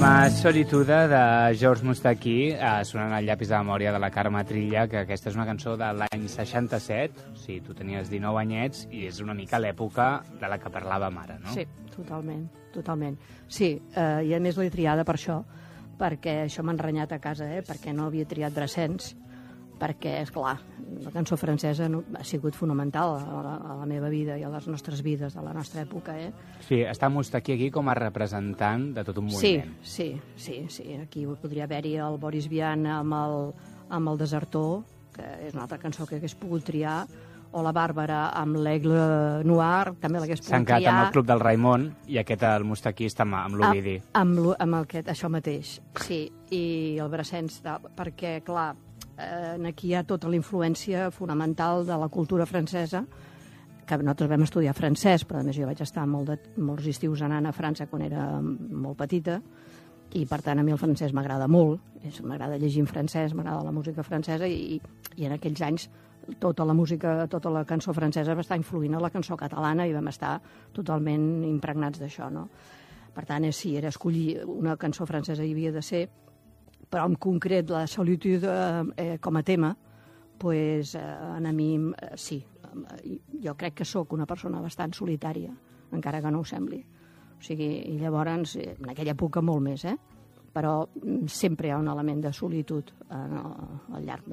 Ma Solitude de George Moustaki, sonant al llapis de memòria de la Carme Trilla, que aquesta és una cançó de l'any 67, o sigui, tu tenies 19 anyets, i és una mica l'època de la que parlàvem ara, no? Sí, totalment, totalment. Sí, i a més l'he triada per això, perquè això m'ha enrenyat a casa, perquè no havia triat Brassens, perquè, esclar, la cançó francesa ha sigut fonamental a la meva vida i a les nostres vides, a la nostra època, Sí, està Moustaki aquí com a representant de tot un moviment. Sí. Aquí podria haver-hi el Boris Vian amb el Desertor, que és una altra cançó que hagués pogut triar, o la Bàrbara amb l'Aigle Noir, també l'hagués pogut triar. S'han quedat amb el Club del Raimon, i aquest, el Moustaki, està amb l'Ovidi. Amb aquest, això mateix, sí. I el Brassens, perquè, clar, aquí hi ha tota la influència fonamental de la cultura francesa, que nosaltres vam estudiar francès, però a més jo vaig estar molts estius anant a França quan era molt petita, i per tant a mi el francès m'agrada molt, m'agrada llegir en francès, m'agrada la música francesa, i en aquells anys tota la música, tota la cançó francesa va estar influint a la cançó catalana i vam estar totalment impregnats d'això, no? Per tant, sí, era escollir una cançó francesa hi havia de ser, però en concret la Solitude com a tema, doncs a mi sí. Jo crec que sóc una persona bastant solitària, encara que no ho sembli. O sigui, i llavors, en aquella època molt més, però sempre hi ha un element de solitud al llarg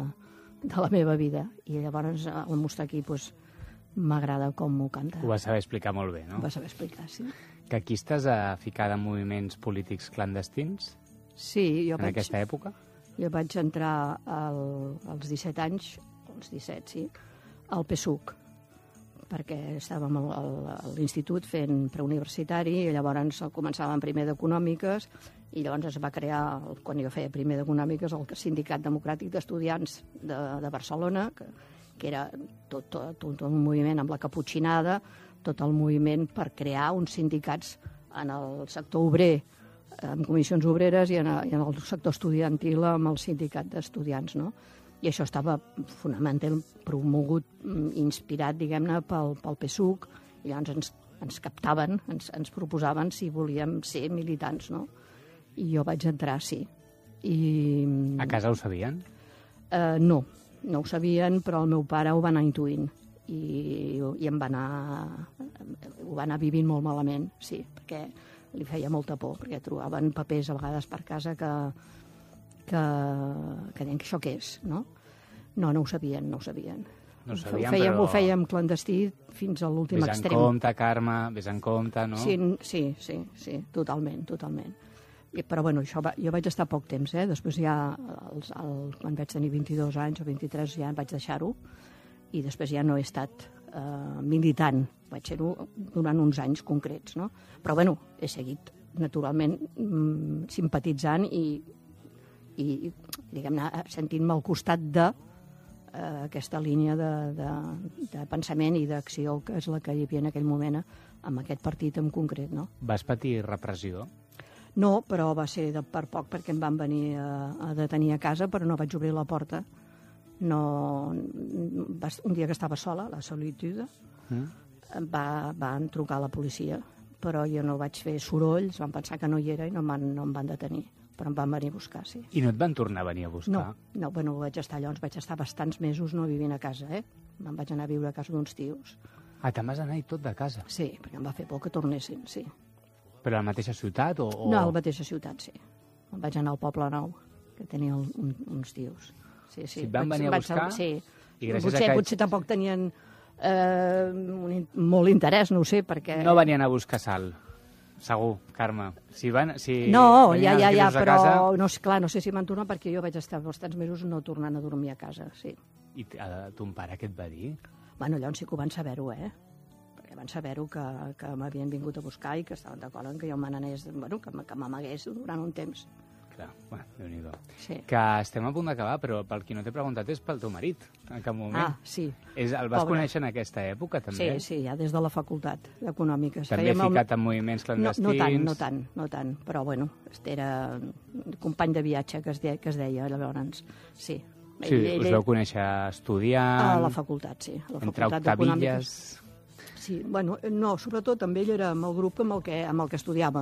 de la meva vida. I llavors el Moustaki m'agrada com ho canta. Ho vas saber explicar molt bé, no? Ho vas saber explicar, sí. Que aquí estàs ficada en moviments polítics clandestins? Sí, en aquesta època? Jo vaig entrar als 17 anys, als 17, sí, al PSUC, perquè estàvem a l'institut fent preuniversitari i llavors començàvem primer d'Econòmiques i llavors es va crear, quan jo feia primer d'Econòmiques, el Sindicat Democràtic d'Estudiants de Barcelona, que era tot un moviment amb la caputxinada, tot el moviment per crear uns sindicats en el sector obrer, amb comissions obreres, i en el sector estudiantil amb el sindicat d'estudiants, no? I això estava fonamentalment promogut, inspirat, diguem-ne, pel PSUC, i llavors ens captaven, ens proposaven si volíem ser militants, no? I jo vaig entrar, sí. A casa ho sabien? No ho sabien, però el meu pare ho va anar intuint i ho va anar vivint molt malament, sí, perquè li feia molta por, perquè trobaven papers a vegades per casa que deien que això què és, no? No ho sabien. No ho sabien, però... Ho fèiem clandestí fins a l'últim extrem. Ves en compte, Carme, ves en compte, no? Sí, totalment. Però bueno, jo vaig estar poc temps, després ja, quan vaig tenir 22 anys o 23, ja vaig deixar-ho, i després ja no he estat militant, vaig ser-ho durant uns anys concrets, no? Però bueno, he seguit naturalment simpatitzant i diguem-ne, sentint-me al costat d'aquesta línia de pensament i d'acció, que és la que hi havia en aquell moment amb aquest partit en concret, no? Vas patir repressió? No, però va ser per poc, perquè em van venir a detenir a casa, però no vaig obrir la porta. Un dia que estava sola, la Solitude, van trucar a la policia, però jo no vaig fer sorolls, van pensar que no hi era i no em van detenir, però em van venir a buscar, sí. I no et van tornar a venir a buscar? No, bueno, vaig estar bastants mesos no vivint a casa, Me'n vaig anar a viure a casa d'uns tios. Ah, te'n vas anar i tot de casa? Sí, perquè em va fer por que tornessin, sí. Però a la mateixa ciutat o...? No, a la mateixa ciutat, sí. Em vaig anar al Poble Nou, que tenia uns tios. Sí. Si et van venir a buscar... Sí. I potser tampoc tenien molt interès, no ho sé, perquè... No venien a buscar sal, segur, Carme. No, ja, però no sé si m'han tornat, perquè jo vaig estar bastants mesos no tornant a dormir a casa, sí. I ton pare què et va dir? Bueno, llavors sí que ho van saber-ho, perquè van saber-ho que m'havien vingut a buscar i que estaven d'acord en que jo me n'anés, bueno, que m'amagués durant un temps. Clar, bueno, Déu-n'hi-do. Sí. Que estem a punt d'acabar, però pel qui no t'he preguntat és pel teu marit, en cap moment. Ah, sí. El vas conèixer en aquesta època, també? Sí, ja des de la facultat d'Econòmiques. També ficat en moviments clandestins? No tant, però bueno, era un company de viatge que es deia, llavors, sí. Sí, us vau conèixer estudiant... A la facultat, sí. A la facultat d'Econòmiques. Sí, bueno, no, sobretot amb ell era amb el grup amb el que estudiàvem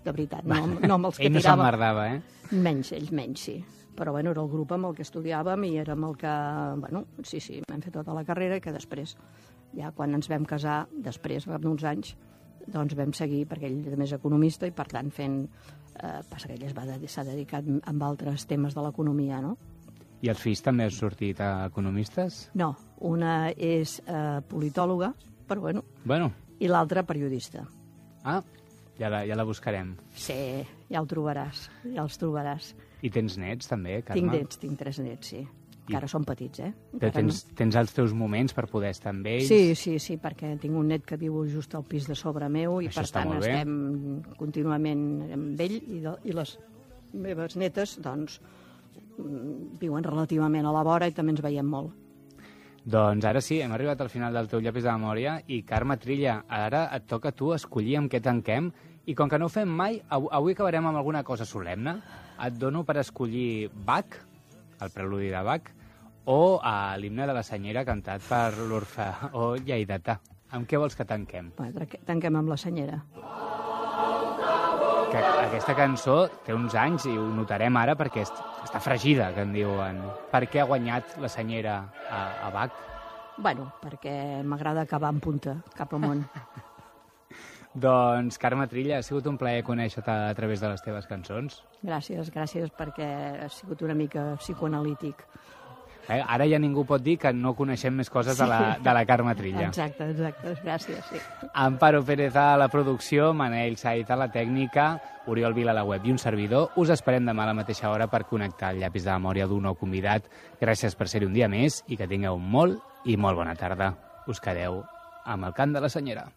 de veritat, no amb els que ell no tiràvem. s'emmerdava, eh? Ells menys, sí. Però bueno, era el grup amb el que estudiàvem i érem el que... Bueno, sí, vam fer tota la carrera i que després, ja quan ens vam casar, després d'uns anys, doncs vam seguir, perquè ell també és economista i per tant fent... passa que ell s'ha dedicat amb altres temes de l'economia, no? I els fills també han sortit economistes? No, una és politòloga, però bueno, i l'altra periodista. Ah, ja la buscarem. Sí, ja el trobaràs, ja els trobaràs. I tens nets, també, Carme? Tinc 3 nets, sí. Encara són petits, eh? Però tens els teus moments per poder estar amb ells? Sí, perquè tinc un net que viu just al pis de sobre meu i Això per tant estem contínuament amb ell i les meves netes, doncs, viuen relativament a la vora i també ens veiem molt. Doncs ara sí, hem arribat al final del teu llapis de memòria i, Carme Trilla, ara et toca a tu escollir amb què tanquem i com que no ho fem mai, avui acabarem amb alguna cosa solemne. Et dono per escollir Bach, el preludi de Bach, o l'himne de la Senyera cantat per l'Orfeó lleidatà. Amb què vols que tanquem? Tanquem amb la Senyera. Que aquesta cançó té uns anys i ho notarem ara perquè està fregida, que en diuen. Per què ha guanyat la Senyera a Bach? Bueno, perquè m'agrada acabar en punta, cap amunt. Doncs, Carme Trilla, ha sigut un plaer conèixer-te a través de les teves cançons. Gràcies perquè ha sigut una mica psicoanalític. Ara ja ningú pot dir que no coneixem més coses de la Carme Trilla. Exacte, gràcies, sí. Amparo Pérez a la producció, Manel Saiz a la tècnica, Oriol Vila a la web i un servidor. Us esperem demà a la mateixa hora per connectar el llapis de memòria d'un nou convidat. Gràcies per ser-hi un dia més i que tingueu molt i molt bona tarda. Us quedeu amb el cant de la Senyera.